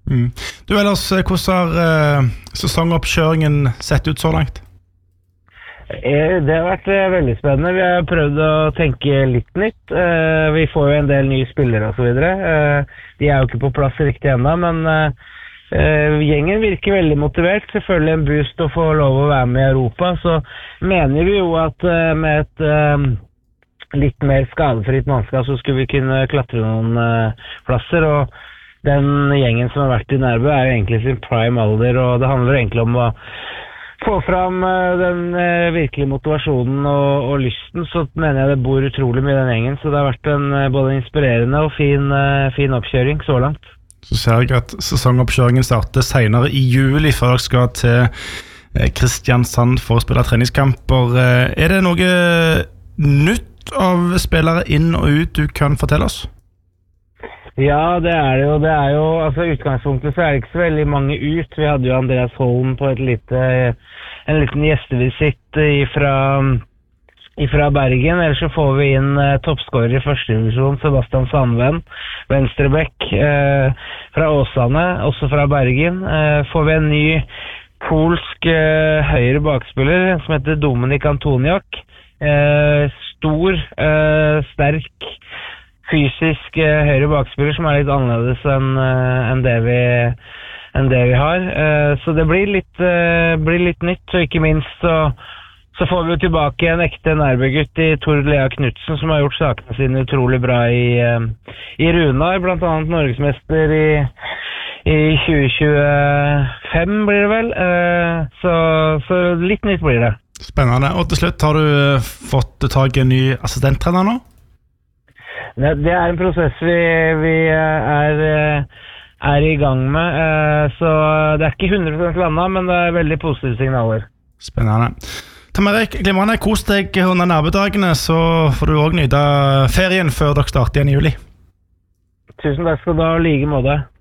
Mm. Du ellers, hvordan har sesongoppkjøringen sett ut så langt? Det har vært veldig spennende. Vi har prøvd å tenke litt nytt. Vi får jo en del nye spillere og så videre. De jo ikke på plass riktig ennå, men gjengen virker veldig motivert. Selvfølgelig en boost å få lov å være med i Europa. Så mener vi jo at med et litt mer skadefritt mannskap så skulle vi kunne klatre noen plasser, og den gjengen som har vært i Nærbø jo egentlig sin prime alder, og det handler egentlig om å få fram den virkelige motivasjonen og lysten. Så mener jeg det bor utrolig mye i den gjengen, så det har vært en både inspirerende og fin oppkjøring så langt. Så ser jeg at sesongoppkjøringen starter senere i juli, før dere skal til Kristiansand for å spille treningskamper. Det noe nytt av spillere inn og ut du kan fortelle oss? Ja, det det jo. Det jo, altså utgangspunktet så det ikke så veldig mange ut. Vi hadde jo Andreas Holm på en liten gjestevisitt fra Bergen. Ellers så får vi inn toppscorer i første divisjon, Sebastian Sandven, venstrebekk fra Åsane, også fra Bergen. Får vi en ny polsk høyre bakspiller som heter Dominik Antoniak. Stor, sterk, fysisk høyre bakspiller som litt annerledes enn det vi har. Så det blir litt nytt, og ikke minst så får vi jo tilbake en ekte Nærbø-gutt i Tord Lea Knudsen, som har gjort sakene sine utrolig bra i Runar, blant annet Norgesmester i 2025 blir det vel. Så litt nytt blir det. Spennende. Og til slutt, har du fått tak i en ny assistenttrener nå? Det en prosess vi i gang med, så det ikke 100% landet, men det veldig positive signaler. Spennende. Tom Erik, glimrende, kos deg under Nærbø-dagene, så får du også nyte ferien før dere starter igjen i juli. Tusen takk skal du ha, like måte.